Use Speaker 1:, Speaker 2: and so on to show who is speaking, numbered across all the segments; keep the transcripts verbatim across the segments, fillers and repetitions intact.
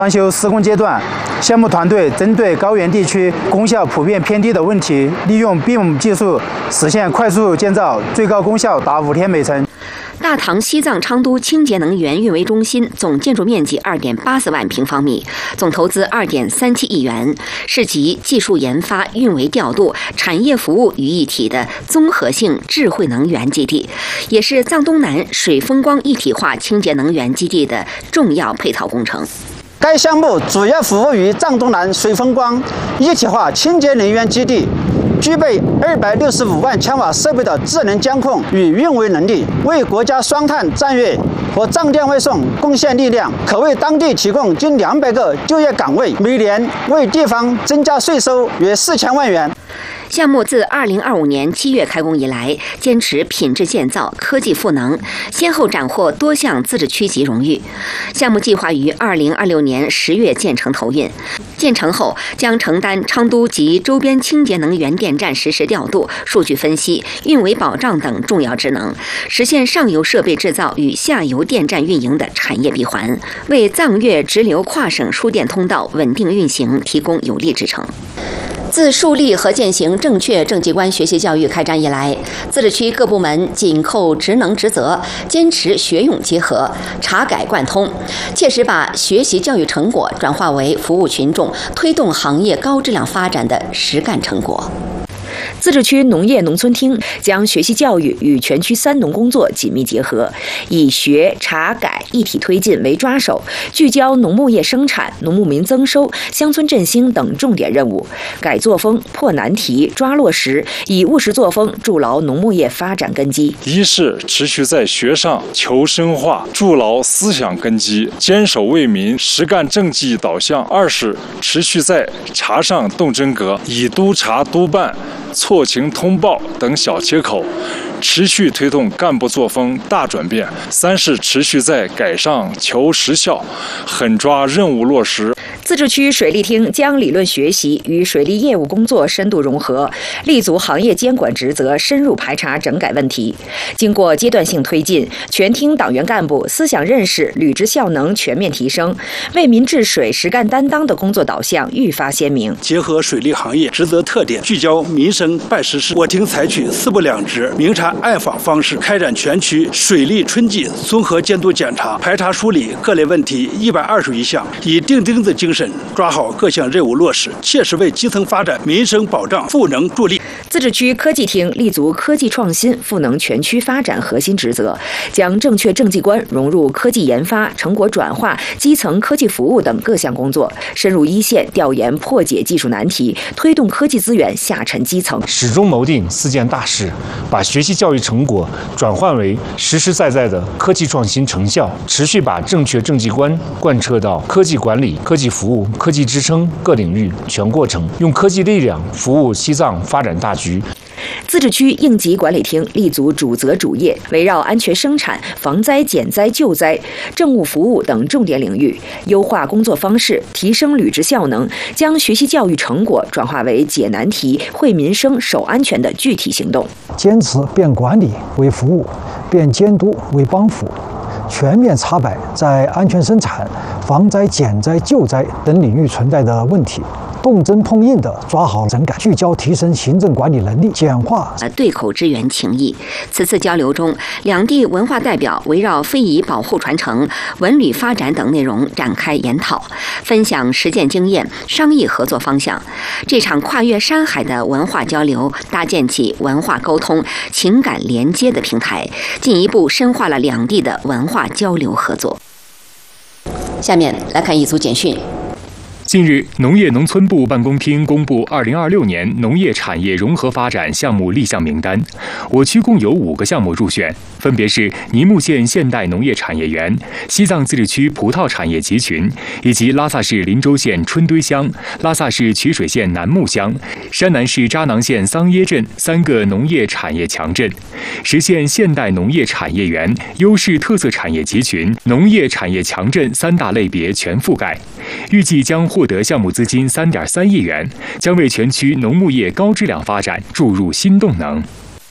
Speaker 1: 装修施工阶段，项目团队针对高原地区功效普遍偏低的问题，利用 B I M 技术实现快速建造，最高功效达五天每层。
Speaker 2: 大唐西藏昌都清洁能源运维中心总建筑面积二点八四万平方米，总投资二点三七亿元，是集技术研发、运维调度、产业服务于一体的综合性智慧能源基地，也是藏东南水风光一体化清洁能源基地的重要配套工程。
Speaker 3: 该项目主要服务于藏东南水风光一体化清洁能源基地，具备二百六十五万千瓦设备的智能监控与运维能力，为国家双碳战略和藏电外送贡献力量，可为当地提供近两百个就业岗位，每年为地方增加税收约四千万元。
Speaker 2: 项目自二零二五年七月开工以来，坚持品质建造、科技赋能，先后斩获多项自治区级荣誉。项目计划于二零二六年十月建成投运，建成后将承担昌都及周边清洁能源电站实时调度、数据分析、运维保障等重要职能，实现上游设备制造与下游电站运营的产业闭环，为藏粤直流跨省输电通道稳定运行提供有力支撑。自树立和践行正确政绩观学习教育开展以来，自治区各部门紧扣职能职责，坚持学用结合、查改贯通，切实把学习教育成果转化为服务群众、推动行业高质量发展的实干成果。
Speaker 4: 自治区农业农村厅将学习教育与全区三农工作紧密结合，以学、查、改一体推进为抓手，聚焦农牧业生产、农牧民增收、乡村振兴等重点任务，改作风、破难题、抓落实，以务实作风筑牢农牧业发展根基。
Speaker 5: 一是持续在学上求深化，筑牢思想根基，坚守为民、实干政绩导向；二是持续在查上动真格，以督查督办、错情通报等小切口，持续推动干部作风大转变；三是持续在改上求实效，狠抓任务落实。
Speaker 4: 自治区水利厅将理论学习与水利业务工作深度融合，立足行业监管职责，深入排查整改问题。经过阶段性推进，全厅党员干部思想认识、履职效能全面提升，为民治水实干担当的工作导向愈发鲜明。
Speaker 6: 结合水利行业职责特点，聚焦民生办实事，我厅采取四不两直、明察暗访方式，开展全区水利春季综合监督检查，排查梳理各类问题一百二十余项，以钉钉子精神抓好各项任务落实，切实为基层发展、民生保障赋能助力。
Speaker 4: 自治区科技厅立足科技创新，赋能全区发展核心职责，将正确政绩观融入科技研发、成果转化、基层科技服务等各项工作，深入一线调研破解技术难题，推动科技资源下沉基层，
Speaker 7: 始终谋定四件大事，把学习教育成果转换为实实在在的科技创新成效，持续把正确政绩观贯彻到科技管理、科技服务、科技支撑各领域全过程，用科技力量服务西藏发展大局。
Speaker 4: 自治区应急管理厅立足主责主业，围绕安全生产、防灾减灾救灾、政务服务等重点领域，优化工作方式，提升履职效能，将学习教育成果转化为解难题、惠民生、守安全的具体行动。
Speaker 8: 坚持变管理为服务，变监督为帮扶，全面查摆在安全生产、防灾减灾救灾等领域存在的问题，动真碰硬地抓好整改，聚焦提升行政管理能力，简化
Speaker 2: 对口支援情谊。此次交流中，两地文化代表围绕非遗保护传承、文旅发展等内容展开研讨，分享实践经验、商议合作方向。这场跨越山海的文化交流，搭建起文化沟通、情感连接的平台，进一步深化了两地的文化交流合作。下面来看一组简讯。
Speaker 9: 近日，农业农村部办公厅公布二零二六年农业产业融合发展项目立项名单，我区共有五个项目入选，分别是尼木县现代农业产业园、西藏自治区葡萄产业集群，以及拉萨市林州县春堆乡、拉萨市曲水县南木乡、山南市扎囊县桑耶镇三个农业产业强镇，实现现代农业产业园、优势特色产业集群、农业产业强镇三大类别全覆盖。预计将获得项目资金三点三亿元，将为全区农牧业高质量发展注入新动能。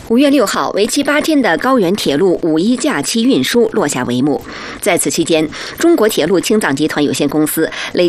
Speaker 2: 五月六号，为期八天的高原铁路五一假期运输落下帷幕。在此期间，中国铁路青藏集团有限公司累